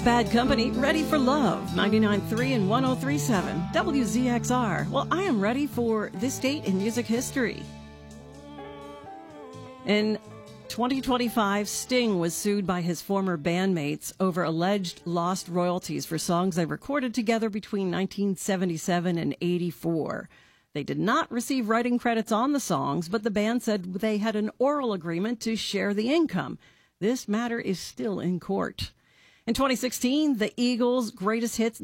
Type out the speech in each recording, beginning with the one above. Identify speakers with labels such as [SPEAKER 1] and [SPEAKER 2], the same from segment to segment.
[SPEAKER 1] Bad Company, Ready for Love, 99.3 and 103.7, WZXR. Well, I am ready for this date in music history. In 2025, Sting was sued by his former bandmates over alleged lost royalties for songs they recorded together between 1977 and 84. They did not receive writing credits on the songs, but the band said they had an oral agreement to share the income. This matter is still in court. In 2016, the Eagles' Greatest Hits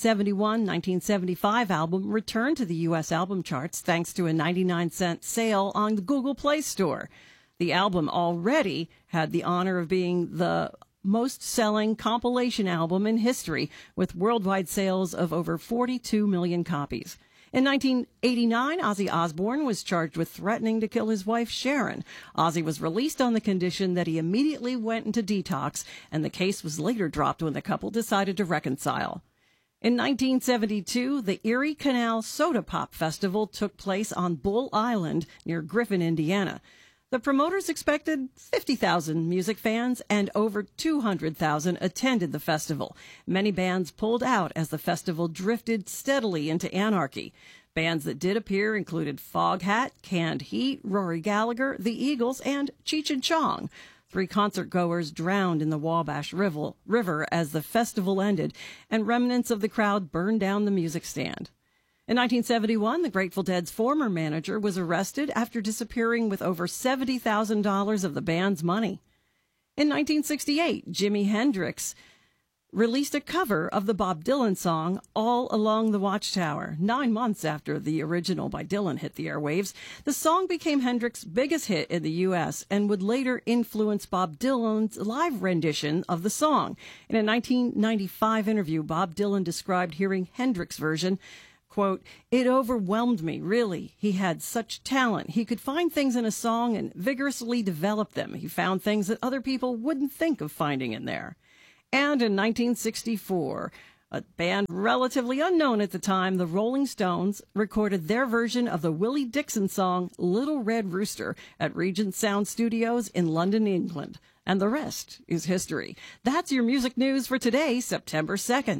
[SPEAKER 1] 1971-1975 album returned to the U.S. album charts thanks to a 99-cent sale on the Google Play Store. The album already had the honor of being the most-selling compilation album in history, with worldwide sales of over 42 million copies. In 1989, Ozzy Osbourne was charged with threatening to kill his wife, Sharon. Ozzy was released on the condition that he immediately went into detox, and the case was later dropped when the couple decided to reconcile. In 1972, the Erie Canal Soda Pop Festival took place on Bull Island near Griffin, Indiana. The promoters expected 50,000 music fans, and over 200,000 attended the festival. Many bands pulled out as the festival drifted steadily into anarchy. Bands that did appear included Foghat, Canned Heat, Rory Gallagher, The Eagles, and Cheech and Chong. 3 concert-goers drowned in the Wabash River as the festival ended, and remnants of the crowd burned down the music stand. In 1971, the Grateful Dead's former manager was arrested after disappearing with over $70,000 of the band's money. In 1968, Jimi Hendrix released a cover of the Bob Dylan song All Along the Watchtower. 9 months after the original by Dylan hit the airwaves, the song became Hendrix's biggest hit in the U.S. and would later influence Bob Dylan's live rendition of the song. In a 1995 interview, Bob Dylan described hearing Hendrix's version, quote, "It overwhelmed me, really. He had such talent. He could find things in a song and vigorously develop them. He found things that other people wouldn't think of finding in there." And in 1964, a band relatively unknown at the time, the Rolling Stones, recorded their version of the Willie Dixon song Little Red Rooster at Regent Sound Studios in London, England. And the rest is history. That's your music news for today, September 2nd.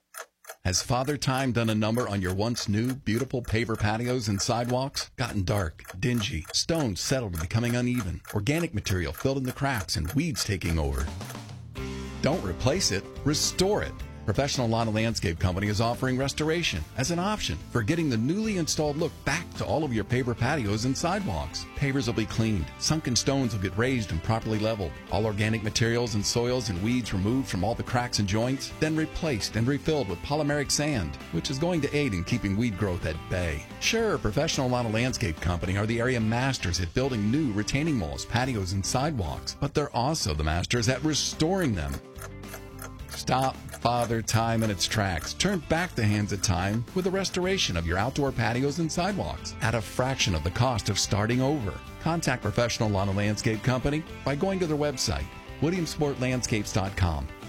[SPEAKER 2] Has Father Time done a number on your once new, beautiful paver patios and sidewalks? Gotten dark, dingy, stones settled and becoming uneven, organic material filled in the cracks, and weeds taking over? Don't replace it, restore it. Professional Lawn and Landscape Company is offering restoration as an option for getting the newly installed look back to all of your paver patios and sidewalks. Pavers will be cleaned, sunken stones will get raised and properly leveled, all organic materials and soils and weeds removed from all the cracks and joints, then replaced and refilled with polymeric sand, which is going to aid in keeping weed growth at bay. Sure, Professional Lawn and Landscape Company are the area masters at building new retaining walls, patios, and sidewalks, but they're also the masters at restoring them. Stop Father Time in its tracks. Turn back the hands of time with the restoration of your outdoor patios and sidewalks at a fraction of the cost of starting over. Contact Professional Lawn and Landscape Company by going to their website, WilliamsportLandscapes.com.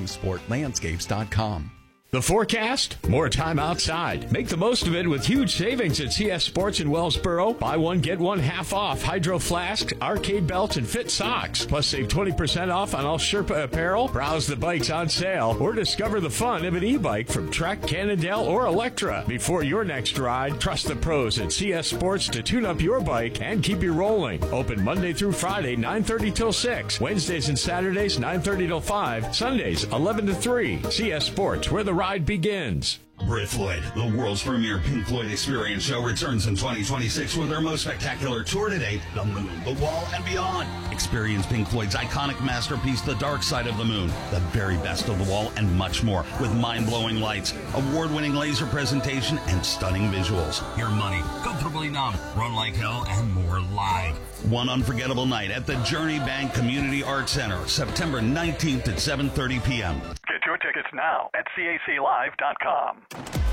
[SPEAKER 2] WilliamsportLandscapes.com.
[SPEAKER 3] The forecast? More time outside. Make the most of it with huge savings at CS Sports in Wellsboro. Buy one, get one half off Hydro Flask, arcade belts, and fit socks. Plus save 20% off on all Sherpa apparel. Browse the bikes on sale or discover the fun of an e-bike from Trek, Cannondale, or Electra. Before your next ride, trust the pros at CS Sports to tune up your bike and keep you rolling. Open Monday through Friday, 9:30 till 6. Wednesdays and Saturdays, 9:30 till 5. Sundays, 11 to 3. CS Sports, where the ride begins.
[SPEAKER 4] Brit Floyd, the world's premier Pink Floyd experience show, returns in 2026 with their most spectacular tour to date, The Moon, The Wall, and Beyond. Experience Pink Floyd's iconic masterpiece, The Dark Side of the Moon, the very best of The Wall, and much more, with mind-blowing lights, award-winning laser presentation, and stunning visuals. Your Money, Comfortably Numb, Run Like Hell, and more live. One unforgettable night at the Journey Bank Community Arts Center, September 19th at 7:30 p.m.
[SPEAKER 5] Get your tickets now at CACLive.com.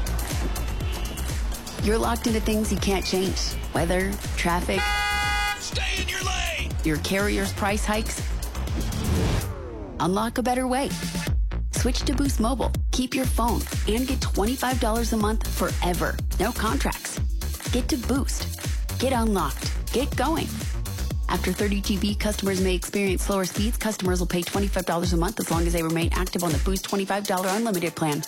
[SPEAKER 6] You're locked into things you can't change. Weather, traffic.
[SPEAKER 4] Stay in your lane!
[SPEAKER 6] Your carrier's price hikes. Unlock a better way. Switch to Boost Mobile. Keep your phone and get $25 a month forever. No contracts. Get to Boost. Get unlocked. Get going. After 30 GB, customers may experience slower speeds. Customers will pay $25 a month as long as they remain active on the Boost $25 unlimited plan.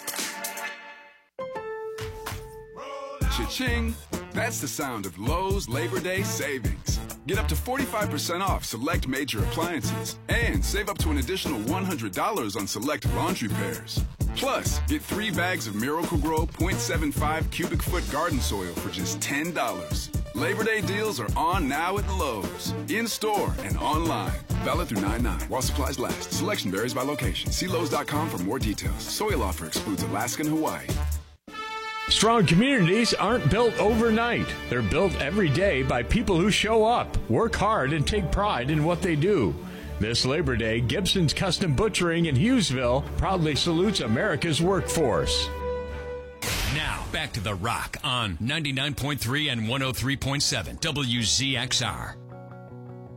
[SPEAKER 7] Cha-ching! That's the sound of Lowe's Labor Day savings. Get up to 45% off select major appliances and save up to an additional $100 on select laundry pairs. Plus, get 3 bags of Miracle-Gro 0.75 cubic foot garden soil for just $10. Labor Day deals are on now at Lowe's. In-store and online. Valid through 9/9 while supplies last. Selection varies by location. See Lowe's.com for more details. Soil offer excludes Alaska and Hawaii.
[SPEAKER 3] Strong communities aren't built overnight. They're built every day by people who show up, work hard, and take pride in what they do. This Labor Day, Gibson's Custom Butchering in Hughesville proudly salutes America's workforce.
[SPEAKER 8] Now, back to The Rock on 99.3 and 103.7 WZXR.